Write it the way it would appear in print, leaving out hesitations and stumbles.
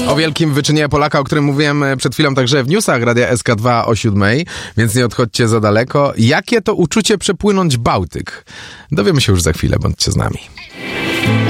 O wielkim wyczynie Polaka, o którym mówiłem przed chwilą także w newsach Radia SK2 o 7:00, więc nie odchodźcie za daleko. Jakie to uczucie przepłynąć Bałtyk? Dowiemy się już za chwilę, bądźcie z nami.